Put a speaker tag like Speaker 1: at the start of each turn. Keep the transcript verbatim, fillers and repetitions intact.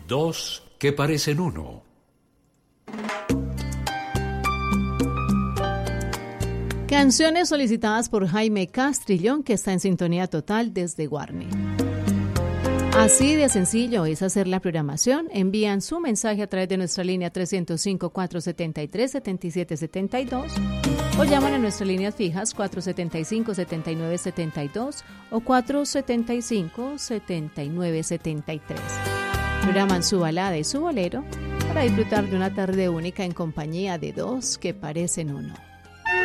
Speaker 1: Dos que parecen uno.
Speaker 2: Canciones solicitadas por Jaime Castrillón, que está en sintonía total desde Guarne. Así de sencillo es hacer la programación. Envían su mensaje a través de nuestra línea trescientos cinco, cuatrocientos setenta y tres, setenta y siete setenta y dos o llaman a nuestras líneas fijas cuatrocientos setenta y cinco, setenta y nueve setenta y dos o cuatrocientos setenta y cinco, setenta y nueve setenta y tres. Programan su balada y su bolero para disfrutar de una tarde única en compañía de dos que parecen uno.